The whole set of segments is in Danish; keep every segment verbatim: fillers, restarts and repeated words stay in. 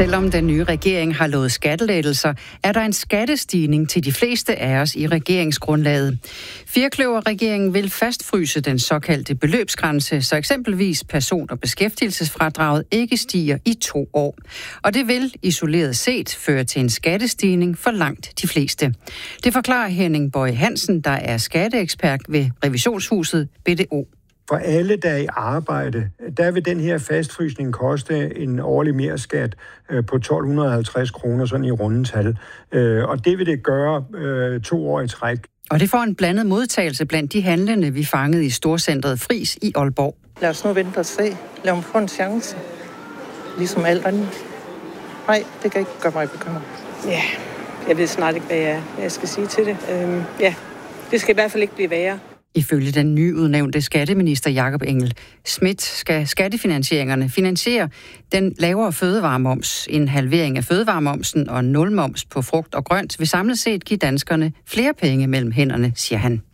Selvom den nye regering har lovet skattelettelser, er der en skattestigning til de fleste af os i regeringsgrundlaget. Firkløver-regeringen vil fastfryse den såkaldte beløbsgrænse, så eksempelvis person- og beskæftigelsesfradraget ikke stiger i to år. Og det vil isoleret set føre til en skattestigning for langt de fleste. Det forklarer Henning Boye Hansen, der er skatteekspert ved Revisionshuset B D O. For alle, der er i arbejde, der vil den her fastfrysning koste en årlig merskat på tolv halvtreds kroner, sådan i rundetal. Og det vil det gøre to år i træk. Og det får en blandet modtagelse blandt de handlende, vi fangede i storcentret Friis i Aalborg. Lad os nu vente og se. Lad mig få en chance. Ligesom alt andet. Nej, det kan ikke gøre mig bekymret. Ja, jeg ved snart ikke, hvad jeg, hvad jeg skal sige til det. Øhm, ja, det skal i hvert fald ikke blive værre. Ifølge den nyudnævnte skatteminister Jakob Engel-Schmidt skal skattefinansieringerne finansiere den lavere fødevaremoms. En halvering af fødevaremomsen og nulmoms på frugt og grønt vil samlet set give danskerne flere penge mellem hænderne, siger han.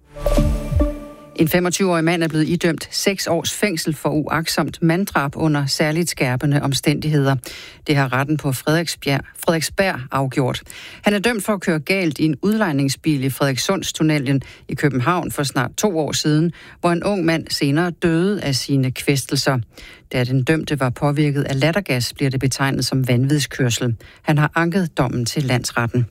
En femogtyve-årig mand er blevet idømt seks års fængsel for uagtsomt manddrab under særligt skærpende omstændigheder. Det har retten på Frederiksberg, Frederiksberg afgjort. Han er dømt for at køre galt i en udlejningsbil i Frederikssundstunnelen i København for snart to år siden, hvor en ung mand senere døde af sine kvæstelser. Da den dømte var påvirket af lattergas, bliver det betegnet som vanvidskørsel. Han har anket dommen til landsretten.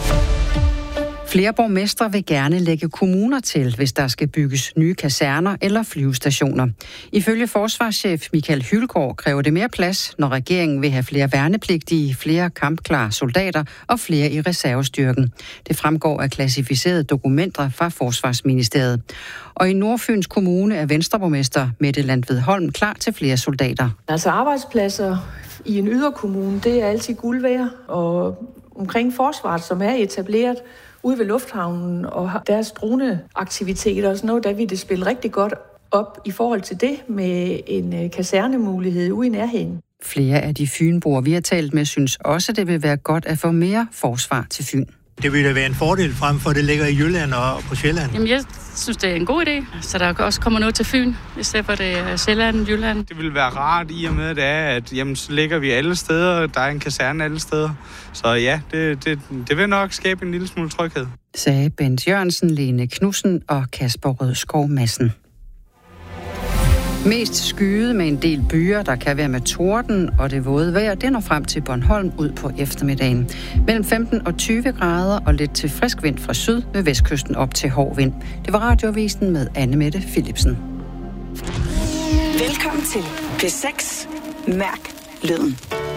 Flere borgmestre vil gerne lægge kommuner til, hvis der skal bygges nye kaserner eller flyvestationer. Ifølge forsvarschef Michael Hylgaard kræver det mere plads, når regeringen vil have flere værnepligtige, flere kampklare soldater og flere i reservestyrken. Det fremgår af klassificerede dokumenter fra Forsvarsministeriet. Og i Nordfyns Kommune er Venstreborgmester Mette Landved Holm klar til flere soldater. Altså arbejdspladser i en yderkommune, det er altid guld værd, og omkring forsvaret, som er etableret ude ved lufthavnen og deres droneaktiviteter og sådan noget, der vil det spille rigtig godt op i forhold til det med en kasernemulighed ude i nærheden. Flere af de fynboer, vi har talt med, synes også, det vil være godt at få mere forsvar til Fyn. Det vil da være en fordel frem for, det ligger i Jylland og på Sjælland. Jamen, jeg synes, det er en god idé, så der også kommer noget til Fyn, i stedet for det er Sjælland, Jylland. Det vil være rart i og med, det er, at jamen, så ligger vi alle steder, der er en kaserne alle steder. Så ja, det, det, det vil nok skabe en lille smule tryghed. Sagde Bent Jørgensen, Lene Knudsen og Kasper Rødskov Madsen. Mest skyet med en del byer, der kan være med torden og det våde vejr, det når frem til Bornholm ud på eftermiddagen. Mellem femten og tyve grader og lidt til frisk vind fra syd ved vestkysten op til hård vind. Det var Radioavisen med Anne-Mette Philipsen. Velkommen til P seks. Mærk lyden.